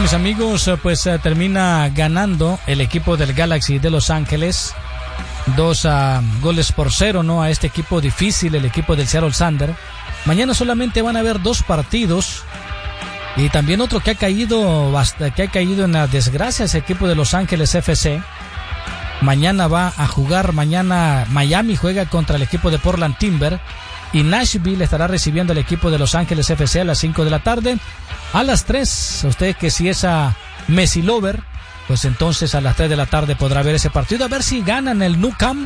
Mis amigos, pues termina ganando el equipo del Galaxy de Los Ángeles 2-0, ¿no? A este equipo difícil, el equipo del Seattle Sander. Mañana solamente van a haber 2 partidos. Y también otro que ha caído en la desgracia, ese equipo de Los Ángeles FC. Mañana va a jugar, Miami juega contra el equipo de Portland Timber. Y Nashville estará recibiendo al equipo de Los Ángeles FC a las 5 de la tarde. A las 3, usted que si es a Messi Lover, pues entonces a las 3 de la tarde podrá ver ese partido. A ver si ganan el Nou Camp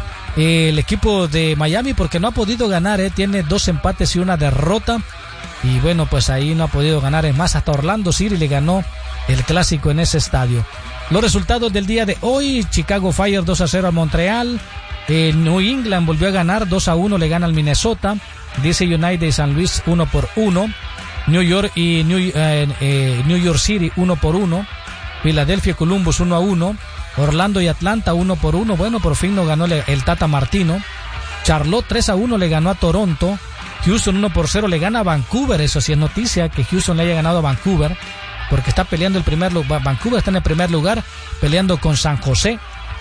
el equipo de Miami, porque no ha podido ganar, tiene 2 empates y 1 derrota. Y bueno, pues ahí no ha podido ganar. Es más, hasta Orlando City le ganó el clásico en ese estadio. Los resultados del día de hoy: Chicago Fire 2-0 a Montreal. New England volvió a ganar 2-1, le gana al Minnesota. DC United y San Luis 1-1. New York y New York City 1-1. Philadelphia y Columbus 1-1. Orlando y Atlanta 1-1. Bueno, por fin no ganó el Tata Martino. Charlotte 3-1 le ganó a Toronto. Houston 1-0 le gana a Vancouver. Eso sí es noticia, que Houston le haya ganado a Vancouver, porque está peleando el primer lugar. Vancouver está en el primer lugar peleando con San José.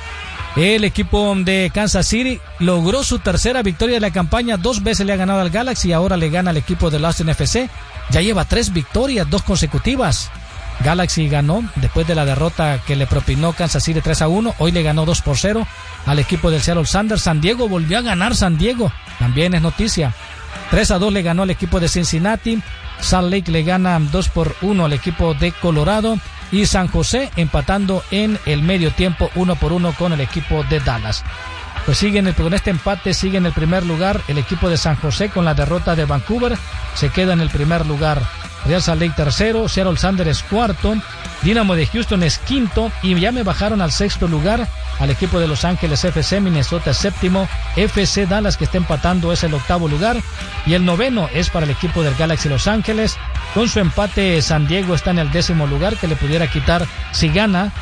El equipo de Kansas City logró su tercera victoria de la campaña. 2 veces le ha ganado al Galaxy y ahora le gana al equipo del Austin FC. Ya lleva 3 victorias, 2 consecutivas. Galaxy ganó después de la derrota que le propinó Kansas City 3-1. Hoy le ganó 2-0 al equipo del Seattle Sander. San Diego volvió a ganar. San Diego también es noticia. 3-2 le ganó al equipo de Cincinnati. Salt Lake le gana 2-1 al equipo de Colorado. Y San José empatando en el medio tiempo 1-1 con el equipo de Dallas. Pues con este empate sigue en el primer lugar el equipo de San José. Con la derrota de Vancouver se queda en el primer lugar. Real Salt Lake tercero, Seattle Sander es cuarto, Dynamo de Houston es quinto y ya me bajaron al sexto lugar al equipo de Los Ángeles FC. Minnesota es séptimo, FC Dallas, que está empatando, es el octavo lugar, y el noveno es para el equipo del Galaxy Los Ángeles. Con su empate San Diego está en el 10º lugar, que le pudiera quitar, si gana,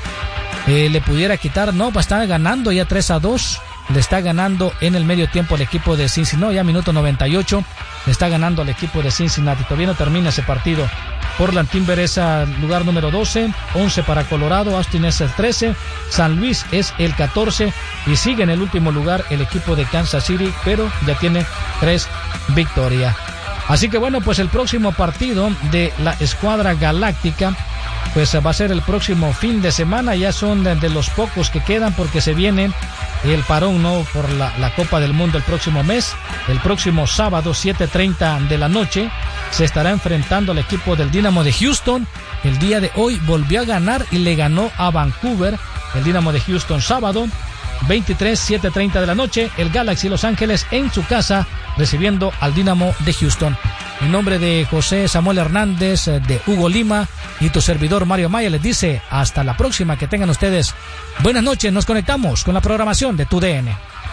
está ganando ya 3-2, le está ganando en el medio tiempo al equipo de Cincinnati, ya minuto 98, le está ganando al equipo de Cincinnati. Todavía no termina ese partido. Portland Timber es al lugar número 12, 11 para Colorado, Austin es el 13, San Luis es el 14 y sigue en el último lugar el equipo de Kansas City, pero ya tiene 3 victorias. Así que bueno, pues el próximo partido de la Escuadra Galáctica pues va a ser el próximo fin de semana. Ya son de los pocos que quedan, porque se viene el parón, ¿no?, por la Copa del Mundo el próximo mes. El próximo sábado, 7:30 de la noche, se estará enfrentando al equipo del Dynamo de Houston. El día de hoy volvió a ganar y le ganó a Vancouver el Dynamo de Houston. Sábado 23, 7:30 de la noche, el Galaxy Los Ángeles en su casa recibiendo al Dynamo de Houston. En nombre de José Samuel Hernández, de Hugo Lima y tu servidor Mario Maya, les dice hasta la próxima. Que tengan ustedes buenas noches. Nos conectamos con la programación de TUDN.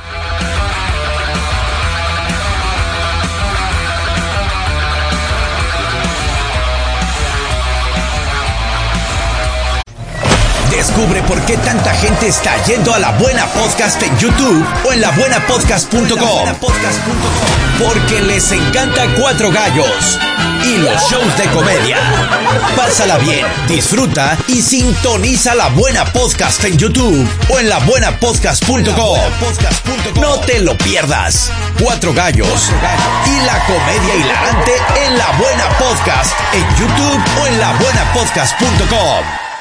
Descubre por qué tanta gente está yendo a La Buena Podcast en YouTube o en labuenapodcast.com. Porque les encanta Cuatro Gallos y los shows de comedia. Pásala bien, disfruta y sintoniza La Buena Podcast en YouTube o en labuenapodcast.com. No te lo pierdas. Cuatro Gallos y la comedia hilarante en La Buena Podcast en YouTube o en labuenapodcast.com.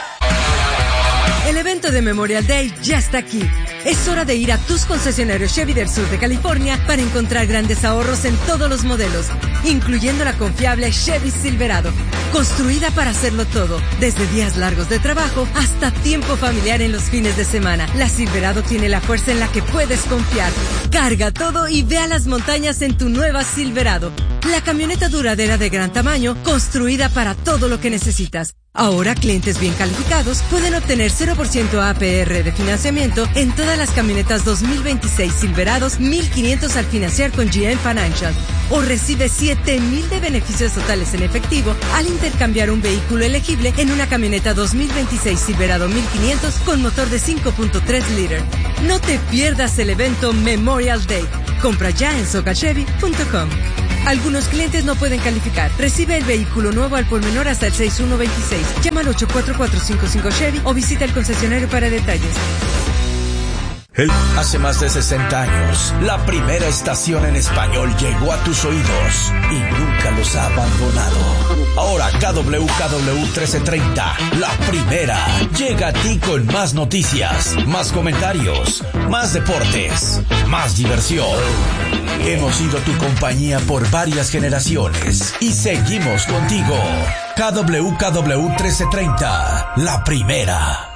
El evento de Memorial Day ya está aquí. Es hora de ir a tus concesionarios Chevy del sur de California para encontrar grandes ahorros en todos los modelos, incluyendo la confiable Chevy Silverado, construida para hacerlo todo, desde días largos de trabajo hasta tiempo familiar en los fines de semana. La Silverado tiene la fuerza en la que puedes confiar. Carga todo y ve a las montañas en tu nueva Silverado, la camioneta duradera de gran tamaño, construida para todo lo que necesitas. Ahora, clientes bien calificados pueden obtener 0% APR de financiamiento en todas las camionetas 2026 Silverados, $1,500 al financiar con GM Financial. O recibe $7,000 de beneficios totales en efectivo al intercambiar un vehículo elegible en una camioneta 2026 Silverado 1500 con motor de 5.3 litros. No te pierdas el evento Memorial Day. Compra ya en socachevy.com. Algunos clientes no pueden calificar. Recibe el vehículo nuevo al por menor hasta el 6126. Llama al 84455 Chevy o visita el concesionario para detalles. Hace más de 60 años, la primera estación en español llegó a tus oídos y nunca los ha abandonado. Ahora KWKW 1330, la primera, llega a ti con más noticias, más comentarios, más deportes, más diversión. Hemos sido tu compañía por varias generaciones y seguimos contigo. KWKW 1330, la primera.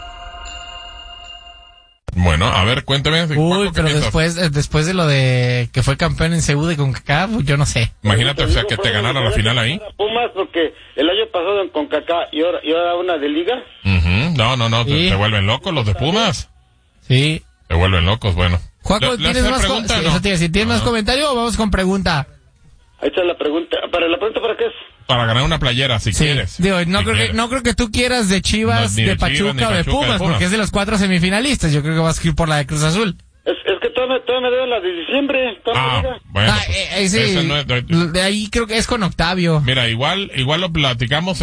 Bueno, a ver, cuéntame. Uy, pero después de lo de que fue campeón en CU de CONCACAF, yo no sé. Imagínate, o sea, que te ganara la final ahí. Pumas, porque el año pasado en CONCACAF y ahora una de Liga. No, Sí. te vuelven locos los de Pumas. Sí. Te vuelven locos, bueno. Juaco, ¿tienes más pregunta? sí, No. eso te iba a decir, ¿tienes más comentario o vamos con pregunta? Ahí está la pregunta. ¿La pregunta para qué es? Para ganar una playera, si Sí. quieres. Digo, Si quieres. no creo que tú quieras de Chivas, No, ni de de Chivas, Pachuca ni o de Pachuca, Pumas, de Pumas. porque es de los 4 semifinalistas. Yo creo que vas a ir por la de Cruz Azul. Es que todavía me deben la de diciembre. Bueno, Ah, pues, ese, eso no es- de ahí creo que es con Octavio. Mira, igual lo platicamos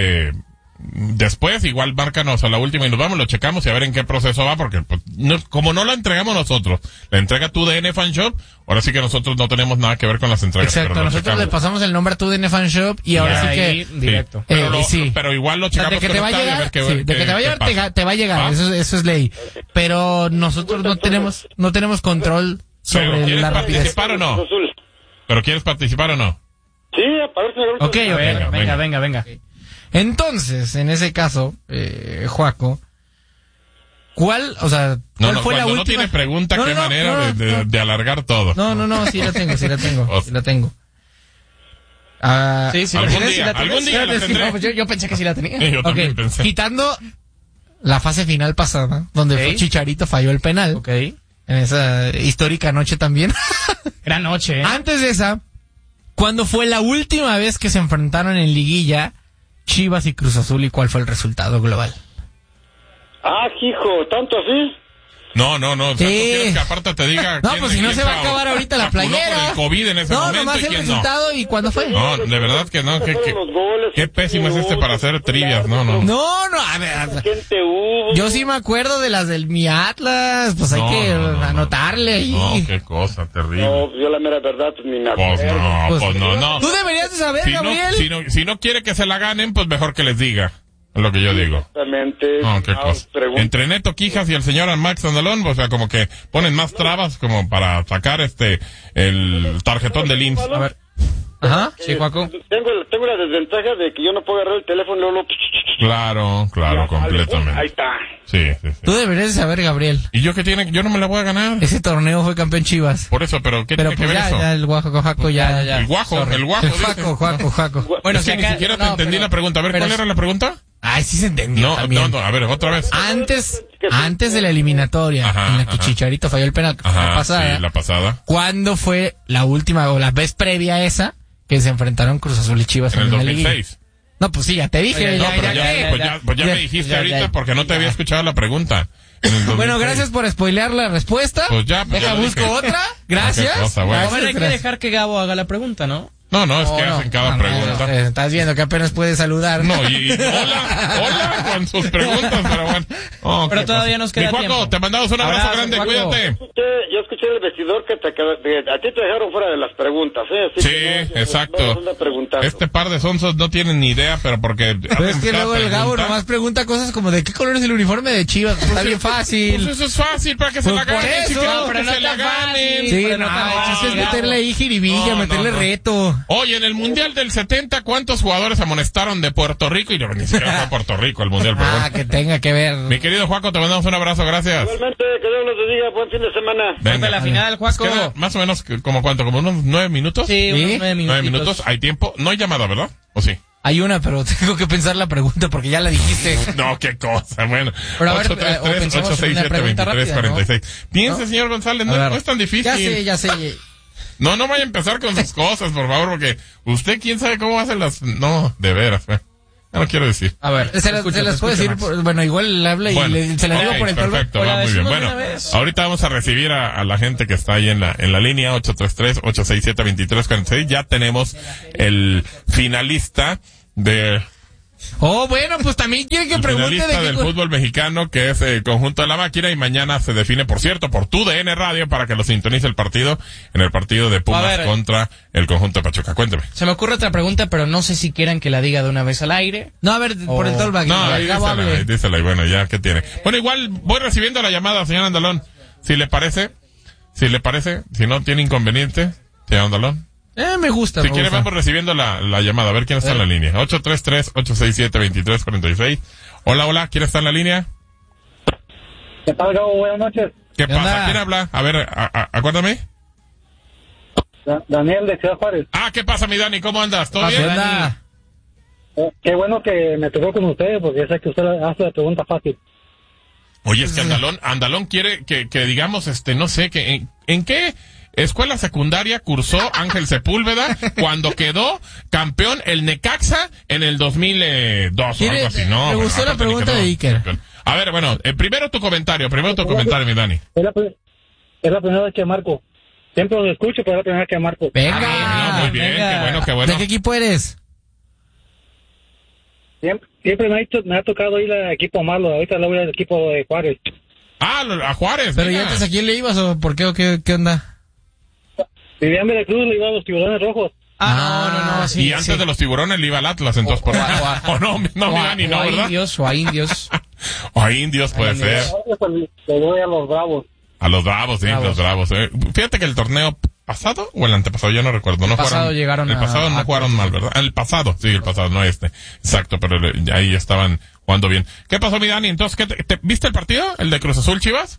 después, igual márcanos a la última y nos vamos, lo checamos y a ver en qué proceso va, porque pues, como no la entregamos nosotros, la entrega tu DN Fan Shop, ahora sí que nosotros no tenemos nada que ver con las entregas. Exacto, pero lo nosotros checamos. le pasamos el nombre a tu DN Fan Shop y ahora sí que... directo. Pero, sí. pero igual lo O sea, checamos de que te va a con Octavio, llegar, ver qué- sí, de que te va a llegar, qué pasa. te va a llegar, ¿Va? eso es ley. Pero nosotros no tenemos control sobre ¿Quieres la rapidez. participar o no? ¿Pero quieres participar o no? Sí, a ver si me gusta. Ok. Venga. Entonces, en ese caso, Juaco, ¿cuál fue Cuando la no última? tiene pregunta, qué manera de alargar todo. No, sí la tengo. Ah, Sí, sí, Algún la día la sí, tendré. no, yo pensé que sí la tenía. Yo también Ok, pensé. quitando la fase final pasada, donde fue Chicharito falló el penal, Ok. en esa histórica noche también. Gran noche, ¿eh? Antes de esa, ¿cuándo fue la última vez que se enfrentaron en liguilla Chivas y Cruz Azul y cuál fue el resultado global? Hijo, ¿tanto así? No, o sea, Sí. tú quieres que aparte te diga No, quién- pues si no quién se va a acabar ahorita la vacunó por playera. el COVID en ese No, momento nomás y el quién resultado y cuándo fue. No, de verdad que no, Los goles, qué pésimo es para hacer trivias, no. No, a ver. gente hubo. Yo sí me acuerdo de las del Mi Atlas, pues hay No, que no, anotarle ahí. No, qué cosa terrible. No, yo la mera verdad pues, ni me Pues acuerdo. no. Tú deberías de saber, Si Gabriel. si no quiere que se la ganen, pues mejor que les diga. Es lo que yo digo. Exactamente. No, qué cosa. Pregunta. Entre Neto Quijas y el señor Max Andalón, o sea, como que ponen más trabas como para sacar el tarjetón del IMSS. A ver. Ajá, sí, Juaco. Tengo la desventaja de que yo no puedo agarrar el teléfono luego. Claro, completamente. Ahí está. Sí. Tú deberías de saber, Gabriel. ¿Y yo qué tiene? Yo no me la voy a ganar. Ese torneo fue campeón Chivas. Por eso, pero ¿qué Pero tiene que pues ver eso? ya el Juaco ya. El guajo. El dice. Juaco. Bueno, si ni siquiera te entendí la pregunta. A ver, ¿cuál era la pregunta? Ay, sí se entendió también. No, a ver, otra vez. Antes de la eliminatoria, Ajá, en la que ajá. Chicharito falló el penal, que fue Ajá, la pasada. sí, la pasada. ¿Cuándo fue la última o la vez previa a esa que se enfrentaron Cruz Azul y Chivas En el la liguilla? 2006. No, pues sí, ya te dije. No, pero ya me dijiste ahorita porque no te había escuchado la pregunta. En el 2006. Bueno, gracias por spoilear la respuesta. Pues ya Deja, lo busco dije. otra. Gracias. Qué cosa, bueno. Bueno, hay que dejar que Gabo haga la pregunta, ¿no? No, es que hacen cada pregunta. Estás viendo que apenas puedes saludar. No, y hola con sus preguntas, pero bueno. Oh, Pero qué todavía cosa. nos queda Mi Juaco, tiempo. te mandamos un abrazo Abrazo, grande, Juaco. cuídate. Yo escuché en el vestidor que a ti te dejaron fuera de las preguntas, ¿eh? Así Sí, que no, exacto. no anda preguntando. Este par de sonsos no tienen ni idea, pero porque... Pero es que luego el Gabo nomás pregunta cosas como de qué color es el uniforme de Chivas. Está bien fácil. Pues eso es fácil para que se Pues la por ganen, eso, chiquillos, pero que no se la tan fácil. ganen. Sí, pero no, no tan el chiste es fácil, meterle ahí jiribilla, No, meterle no. reto. Oye, en el Mundial del 70, ¿cuántos jugadores amonestaron de Puerto Rico? Y ni siquiera fue Puerto Rico el Mundial, pero Ah, bueno. que tenga que ver. Mi querido Juaco, te mandamos un abrazo, gracias. Igualmente, que Dios los bendiga, buen fin de semana. Venga. La final, Juaco. Queda más o menos, ¿como cuánto? ¿Como unos 9 minutos? Sí, unos 9 minutos. 9 minutos, hay tiempo. No hay llamada, ¿verdad? ¿O sí? Hay una, pero tengo que pensar la pregunta porque ya la dijiste. No, qué cosa, bueno. Pero a ver, o pensamos en una pregunta rápida, 833-867-2346. Piense, ¿No? señor González, A ver. no es tan difícil. Ya sé. No vaya a empezar con sus cosas, por favor, porque usted quién sabe cómo hace las... No, de veras, Ya no quiero decir. A ver, se las puedo decir, bueno, igual le habla y se las digo por el perfecto, va muy bien. Bueno, ahorita vamos a recibir a la gente que está ahí en la línea 833-867-2346. Ya tenemos el finalista de... Oh, bueno, pues también quiere que pregunte finalista del fútbol mexicano, que es el conjunto de la máquina, y mañana se define, por cierto, por TUDN Radio, para que lo sintonice el partido, en el partido de Pumas contra el conjunto de Pachuca. Cuénteme. Se me ocurre otra pregunta, pero no sé si quieran que la diga de una vez al aire. No, a ver, por el talkback. No, ahí dísela, y bueno, ya, ¿qué tiene? Bueno, igual voy recibiendo la llamada, señor Andalón. Si le parece, si no tiene inconveniente, señor Andalón. Me gusta. Si quiere, vamos recibiendo la llamada. A ver quién está en la línea. 833-867-2346. Hola, ¿quién está en la línea? ¿Qué tal, Gabo? Buenas noches. ¿Qué pasa? ¿Quién habla? A ver, acuérdame. Daniel de Ciudad Juárez. ¿Qué pasa, mi Dani? ¿Cómo andas? ¿Todo bien? Qué bueno que me tocó con ustedes, porque sé que usted hace la pregunta fácil. Oye, es que Andalón quiere que digamos, no sé, que ¿en qué escuela secundaria cursó Ángel Sepúlveda cuando quedó campeón el Necaxa en el 2002 o algo así? No, me gustó la pregunta de Iker. A ver, bueno, primero tu comentario, mi Dani. Es la primera vez que marco. Siempre lo escucho, pero es la primera vez que marco. Venga, muy bien, qué bueno. ¿De qué equipo eres? Siempre me ha tocado ir al equipo malo. Ahorita le voy al equipo de Juárez. A Juárez. Pero ya antes, ¿a quién le ibas o por qué o qué onda? Vivía en Veracruz, le iba a los Tiburones Rojos. No, sí. Y antes de los Tiburones le iba al Atlas, entonces por o no, mi Dani, no, ¿verdad? O a Indios. O a Indios puede ser. Le doy a los Bravos. A los Bravos, sí, los Bravos. Fíjate que el torneo pasado o el antepasado, yo no recuerdo. El pasado no jugaron mal, ¿verdad? El pasado, no este. Exacto, pero ahí estaban jugando bien. ¿Qué pasó, mi Dani? Entonces, ¿viste el partido? ¿El de Cruz Azul Chivas?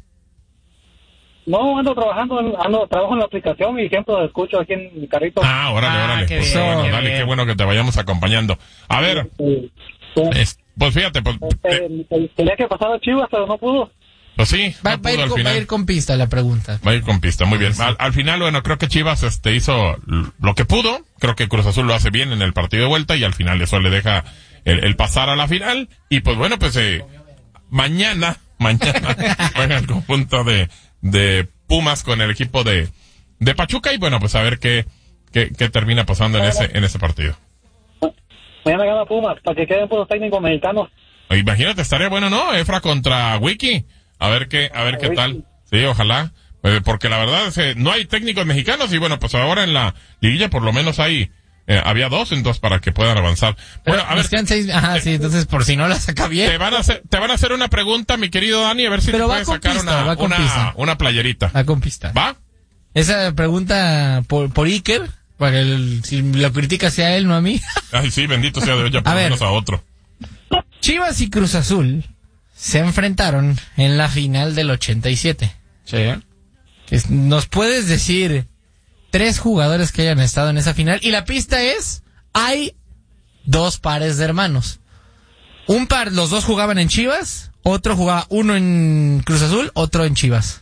No, trabajo en la aplicación y siempre lo escucho aquí en mi carrito. Órale. Pues qué bueno que te vayamos acompañando. A ver, pues fíjate, tenía que pasar a Chivas, pero no pudo. Pues sí, va a ir con pista la pregunta. Va a ir con pista, muy bien. Al final, bueno, creo que Chivas hizo lo que pudo. Creo que Cruz Azul lo hace bien en el partido de vuelta y al final eso le deja el pasar a la final. Y pues bueno, pues mañana juega el conjunto de Pumas con el equipo de Pachuca y bueno, pues a ver qué termina pasando en ese partido. Mañana gana Pumas, para que queden por los técnicos mexicanos. Imagínate, estaría bueno, ¿no? Efra contra Wiki. A ver qué tal. Sí, ojalá. Porque la verdad es que no hay técnicos mexicanos y bueno, pues ahora en la liguilla por lo menos había dos, entonces para que puedan avanzar. Bueno, a ver. Sí, entonces por si no la saca bien. Te van a hacer una pregunta, mi querido Dani, a ver si te puedes sacar una playerita. Va con pista. ¿Va? Esa pregunta por Iker, para que si lo critica sea él, no a mí. Ay, sí, bendito sea Dios, ya por lo menos a otro. Chivas y Cruz Azul se enfrentaron en la final del 87. Sí. ¿Nos puedes decir 3 jugadores que hayan estado en esa final? Y la pista es, hay 2 pares de hermanos. Un par, los 2 jugaban en Chivas, uno en Cruz Azul, otro en Chivas.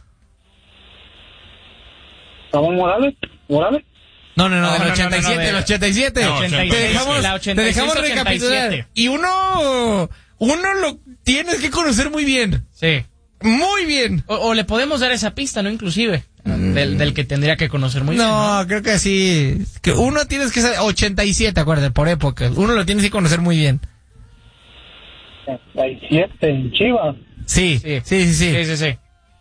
¿Ramón Morales? No, del 87, del 87. Te dejamos recapitular. Y uno lo tienes que conocer muy bien. Sí. Muy bien. O le podemos dar esa pista, ¿no? Inclusive. Del que tendría que conocer muy bien. No, creo que sí. Que uno tienes que ser 87, acuérdate, por época. Uno lo tienes que conocer muy bien. 87 en Chivas. Sí. Sí.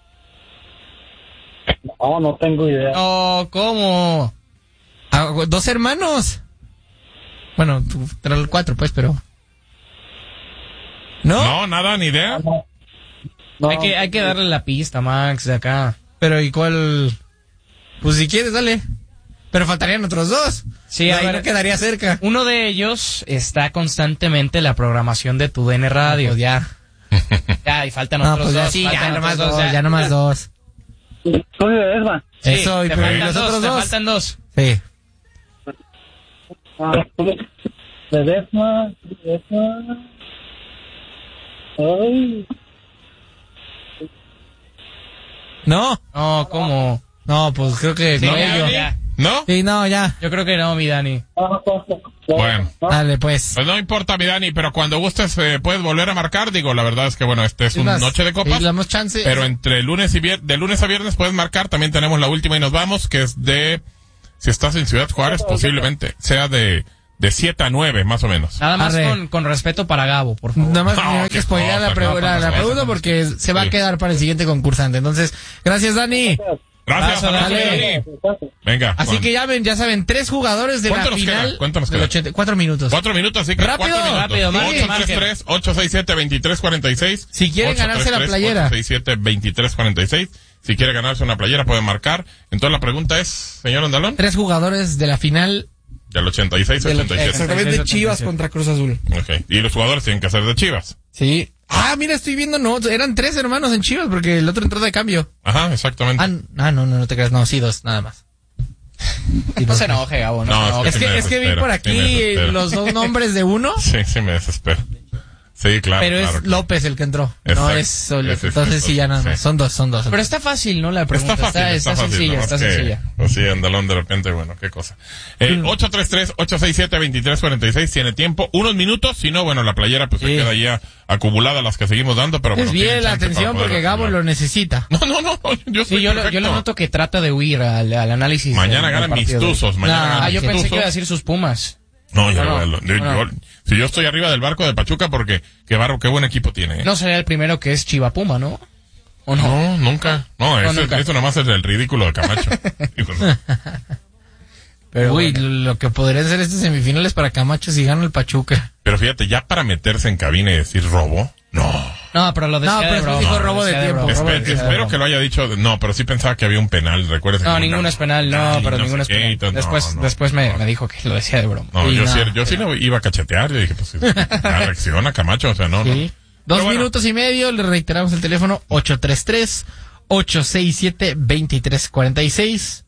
No tengo idea. Oh, ¿cómo? 2 hermanos. Bueno, 4 pues, pero... No, nada, ni idea. No. Hay que darle la pista, Max, de acá. Pero ¿y cuál? Pues si quieres, dale. Pero faltarían otros 2. Sí, ahí no quedaría cerca. Uno de ellos está constantemente en la programación de TUDN Radio. Pues ya. Ya, y faltan otros 2. Sí, ya nomás 2. Soy de Esma. Sí, eso, te pero faltan los otros 2. Te faltan 2. Sí. De Esma. Ay. ¿No? No, ¿cómo? No, pues creo que Sí, Coello. ¿No? Sí, no, ya. Yo creo que no, mi Dani. Bueno. Dale, pues. Pues no importa, mi Dani, pero cuando gustes puedes volver a marcar. Digo, la verdad es que, bueno, este es Es una más, noche de copas. le damos chance. Pero entre lunes y de lunes a viernes puedes marcar. También tenemos la última y nos vamos, que es si estás en Ciudad Juárez, posiblemente sea de 7 a 9, más o menos. Nada más Arre. con respeto para Gabo, por favor. Nada más No, hay que qué spoilear la cosa, pregunta porque se va a quedar para el siguiente concursante. Entonces, gracias, Dani. Gracias, Dale. Dani. Venga. Así que llamen, ya saben, 3 jugadores de la ¿Cuánto nos final. queda? ¿Cuánto nos del queda? 4 minutos. 4 minutos, así que Rápido, 4 minutos. rápido, marquen, 833-867-2346. Si quieren ganarse la playera. 867-2346. Si quiere ganarse una playera, pueden marcar. Entonces la pregunta es, señor Andalón, 3 jugadores de la final. del 86-87. Exactamente, Chivas contra Cruz Azul. Ok. Y los jugadores tienen que ser de Chivas. Sí. Ah, mira, estoy viendo, no, eran 3 hermanos en Chivas porque el otro entró de cambio. Ajá, exactamente. No te creas, no, sí, 2, nada más. Sí, No se enoje, Gabo. No, Es sí me que vi desespera, por sí aquí me desespera. los 2 nombres de uno, Sí me desespera. Sí, claro. pero claro, es claro. López el que entró. Exacto. No es solo. Ese es Entonces sí, ya nada más. sí. Son dos. Pero está fácil, ¿no? La pregunta. Está fácil, Está fácil, sencilla, nomás está que, sencilla. pues sí, Andalón de repente, bueno, qué cosa. 833-867-2346, tiene tiempo, unos minutos, si no, bueno, la playera pues se Sí. queda ya acumulada, las que seguimos dando, pero bueno. Desvíe tienen la chance atención para poder porque Gabo acumular. lo necesita. No, yo Sí, soy yo perfecto. lo noto que trata de huir al análisis. Mañana del ganan mis partido. tuzos, mañana No, ganan Ah, yo mis pensé que tuzos. iba a decir sus Pumas. No, yo, No, si yo estoy arriba del barco de Pachuca porque qué buen equipo tiene. ¿eh? No sería el primero que es Chiva Puma, ¿no? ¿O no? No, nunca. No, nunca. eso nomás es el ridículo de Camacho. Híjole. Pero uy, lo que podrían ser estas semifinales para Camacho si gana el Pachuca. Pero fíjate, ya para meterse en cabina y decir robo, no. No, pero lo decía No, pero de broma. dijo robo lo de decía tiempo, broma. robo de Espero tiempo. que lo haya dicho. No, pero sí pensaba que había un penal, recuerden. No, ninguno es penal, no, pero ninguno es penal. Después me dijo que lo decía de broma. No, Sí, yo sí lo iba a cachetear. Yo dije, pues, ya reacciona Camacho, o sea, no. Sí. 2 Pero bueno. minutos y medio, le reiteramos el teléfono 833-867-2346.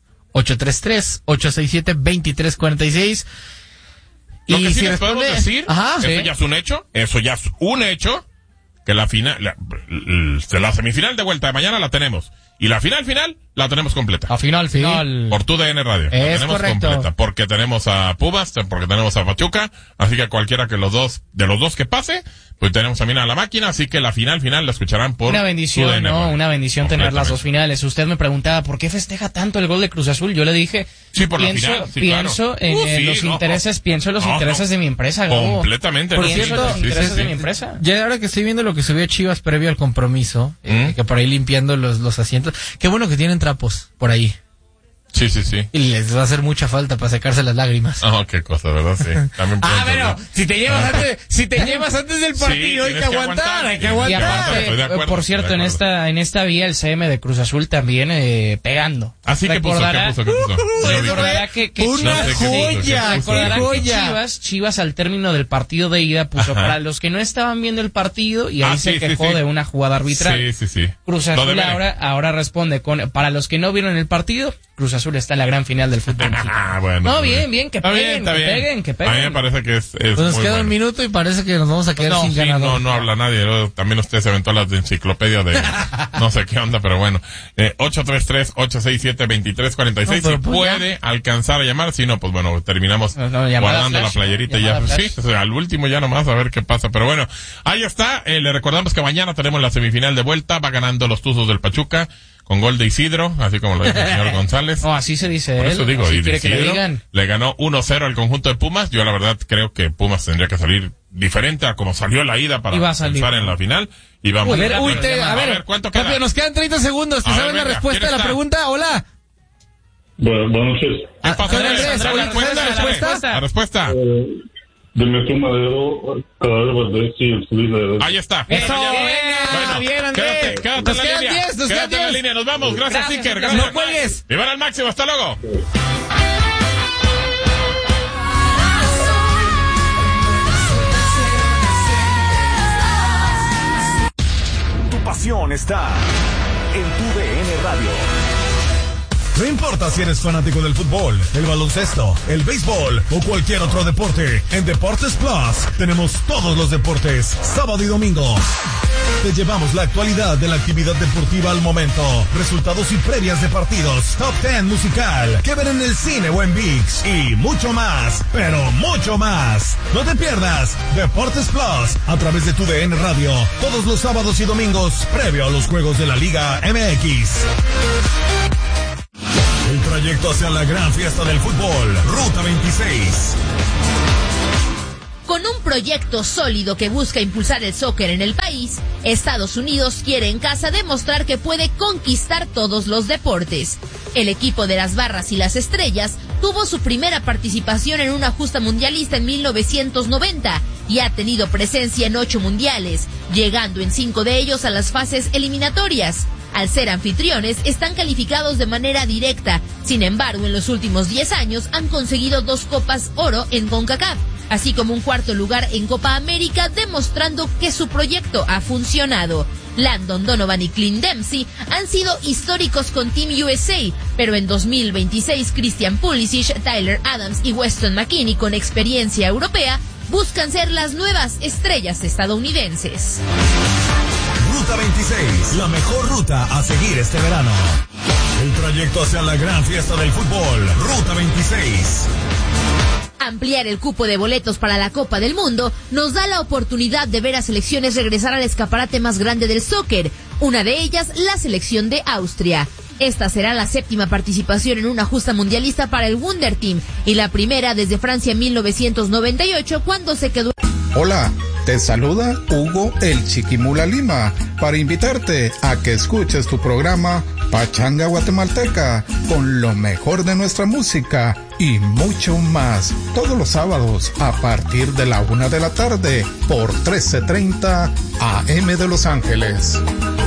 833-867-2346. Lo que sí si les podemos responde- decir, Ajá, eso sí. ya es un hecho, que la final, la semifinal de vuelta de mañana la tenemos. Y la final la tenemos completa. A final. Por tu DN Radio. La Es tenemos correcto. completa. Porque tenemos a Pumas, porque tenemos a Pachuca. Así que cualquiera de los dos que pase, pues tenemos también a la máquina. Así que la final la escucharán por Una bendición, TUDN ¿no? Radio. Una bendición tener las dos Completamente. finales. Usted me preguntaba, ¿por qué festeja tanto el gol de Cruz Azul? Yo le dije, Sí, por la pienso, final, sí, pienso claro. en Sí, los no, intereses, pienso en los no, intereses no. de mi empresa, Gabo. Completamente. Por no, Pienso en cierto, los intereses sí, de sí. mi empresa. Ya ahora que estoy viendo lo que subió Chivas previo al compromiso, que por ahí limpiando los asientos. Qué bueno que tienen trapos por ahí. Sí. Y les va a hacer mucha falta para secarse las lágrimas. Oh, qué cosa, ¿verdad? Sí. También pueden pero servir. si te llevas antes del partido, hay que tienes que aguantar, hay que Y Y aguantar. aparte, estoy de acuerdo, por cierto, estoy de acuerdo. en esta vía el CM de Cruz Azul también pegando. Así que puso, Recordará- ¿qué puso? Yo vi. Recordará que Una No sé qué puso, joya, qué puso. recordará qué que joya. Chivas al término del partido de ida puso Ajá. para los que no estaban viendo el partido y ahí Sí, se quejó sí. de una jugada arbitral. Sí. Cruz Lo de Azul Vélez. ahora responde con para los que no vieron el partido, Cruz Azul está en la gran final del fútbol mexicano. Ah, bueno. No, muy bien, que Está bien, peguen, está que bien. peguen, que A mí me peguen. parece que es Pues nos muy queda bueno. un minuto y parece que nos vamos a quedar sin Sí, ganador. no habla nadie. Luego también usted se aventó las de enciclopedia de no sé qué onda, pero bueno. 833-867-2346. No, pero Si pues puede alcanzar a llamar, si no, pues bueno, terminamos No, llamada guardando flash, la playerita ¿no? ya. Llamada Sí, flash. o sea, al último ya nomás a ver qué pasa. Pero bueno, ahí está. Le recordamos que mañana tenemos la semifinal de vuelta. Va ganando los Tuzos del Pachuca con gol de Isidro, así como lo dice el señor González. No, así se dice Por él. eso digo, así y quiere que le Isidro digan. le ganó 1-0 al conjunto de Pumas. Yo la verdad creo que Pumas tendría que salir diferente a como salió la ida para Y va a salir. pensar en la final. Y vamos A ver, Rápido, a ver, ¿cuánto queda? rápido, nos quedan 30 segundos. ¿Te A ver, sabes la venga, respuesta ¿quién de la está? pregunta? Hola. Buenas noches. ¿Qué pasa, Soy Andrés? Andrés. Andrés, Oye, ¿sabes la respuesta? La respuesta. De mi Madero, Caballero Valdés y el Zuli de Ahí está. Eso, Bueno, venga, bien, Andrés. Quédate Nos en la quedan línea. 10, nos Quédate quedan en la 10. línea. Nos vamos. Gracias, Gracias, Iker. Andrés. Gracias. No cuelgues. Vivan al máximo. Hasta luego. Tu pasión está en tu DN Radio. No importa si eres fanático del fútbol, el baloncesto, el béisbol o cualquier otro deporte, en Deportes Plus tenemos todos los deportes, sábado y domingo. Te llevamos la actualidad de la actividad deportiva al momento, resultados y previas de partidos, Top 10 musical, que ver en el cine o en ViX y mucho más, pero mucho más. No te pierdas Deportes Plus a través de tu DN Radio todos los sábados y domingos previo a los juegos de la Liga MX. El trayecto hacia la gran fiesta del fútbol, Ruta 26. Con un proyecto sólido que busca impulsar el soccer en el país, Estados Unidos quiere en casa demostrar que puede conquistar todos los deportes. El equipo de las Barras y las Estrellas tuvo su primera participación en una justa mundialista en 1990 y ha tenido presencia en 8 mundiales, llegando en 5 de ellos a las fases eliminatorias. Al ser anfitriones, están calificados de manera directa. Sin embargo, en los últimos 10 años han conseguido 2 Copas Oro en CONCACAF, así como un 4º lugar en Copa América, demostrando que su proyecto ha funcionado. Landon Donovan y Clint Dempsey han sido históricos con Team USA, pero en 2026 Christian Pulisic, Tyler Adams y Weston McKennie, con experiencia europea, buscan ser las nuevas estrellas estadounidenses. Ruta 26, la mejor ruta a seguir este verano. El trayecto hacia la gran fiesta del fútbol, Ruta 26. Ampliar el cupo de boletos para la Copa del Mundo nos da la oportunidad de ver a selecciones regresar al escaparate más grande del soccer, una de ellas la selección de Austria. Esta será la 7ª participación en una justa mundialista para el Wunder Team y la primera desde Francia en 1998, cuando se quedó. Hola, te saluda Hugo el Chiquimula Lima para invitarte a que escuches tu programa Pachanga Guatemalteca con lo mejor de nuestra música y mucho más, todos los sábados a partir de la 1 de la tarde por 1330 AM de Los Ángeles.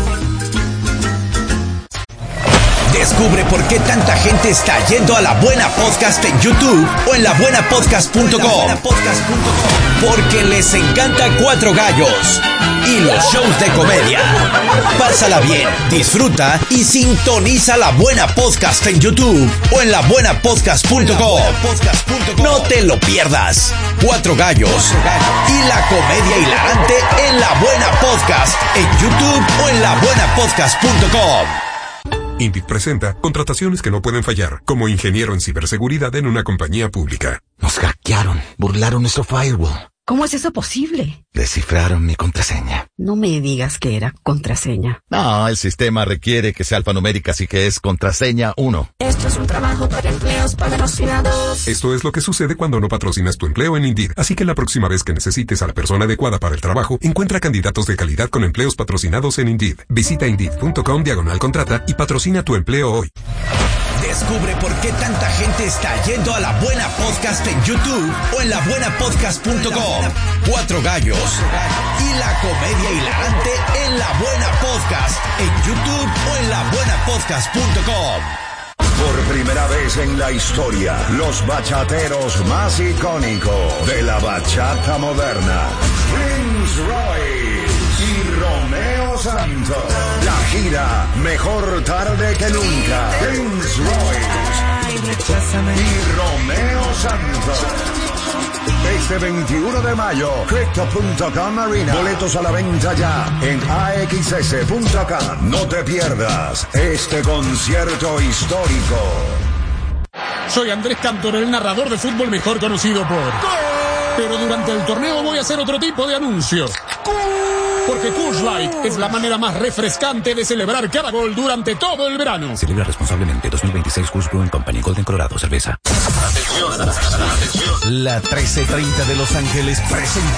Descubre por qué tanta gente está yendo a La Buena Podcast en YouTube o en labuenapodcast.com. Porque les encanta Cuatro Gallos y los shows de comedia. Pásala bien, disfruta y sintoniza La Buena Podcast en YouTube o en labuenapodcast.com. No te lo pierdas. Cuatro Gallos y la comedia hilarante en La Buena Podcast en YouTube o en labuenapodcast.com. Indeed presenta contrataciones que no pueden fallar, como ingeniero en ciberseguridad en una compañía pública. Nos hackearon, burlaron nuestro firewall. ¿Cómo es eso posible? Descifraron mi contraseña. No me digas que era contraseña. No, el sistema requiere que sea alfanumérica, así que es contraseña 1. Esto es un trabajo para empleos patrocinados. Esto es lo que sucede cuando no patrocinas tu empleo en Indeed. Así que la próxima vez que necesites a la persona adecuada para el trabajo, encuentra candidatos de calidad con empleos patrocinados en Indeed. Visita Indeed.com/contrata y patrocina tu empleo hoy. Descubre por qué tanta gente está yendo a La Buena Podcast en YouTube o en labuenapodcast.com. Cuatro Gallos y la comedia hilarante en La Buena Podcast en YouTube o en labuenapodcast.com. Por primera vez en la historia, los bachateros más icónicos de la bachata moderna, Prince Royce y Romeo Santos. La gira Mejor Tarde que Nunca. Prince Royce y Romeo Santos. Este 21 de mayo, Crypto.com Arena. Boletos a la venta ya en AXS.com. No te pierdas este concierto histórico. Soy Andrés Cantor, el narrador de fútbol mejor conocido por... Pero durante el torneo voy a hacer otro tipo de anuncios. Porque Coors Light es la manera más refrescante de celebrar cada gol durante todo el verano. Celebra responsablemente. 2026 Coors Brewing Company, Golden, Colorado, cerveza. La 1330 de Los Ángeles presenta